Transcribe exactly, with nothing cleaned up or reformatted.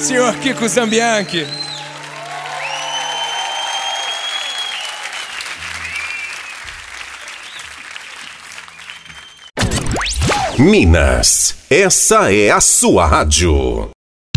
senhor Kiko Zambianchi. Minas, essa é a sua rádio.